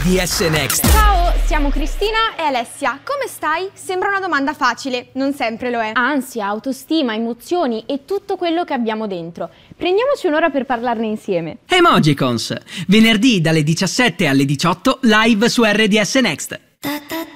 DS Next. Ciao, siamo Cristina e Alessia. Come stai? Sembra una domanda facile, non sempre lo è. Ansia, autostima, emozioni e tutto quello che abbiamo dentro. Prendiamoci un'ora per parlarne insieme. Emojicons, venerdì dalle 17 alle 18 live su RDS Next.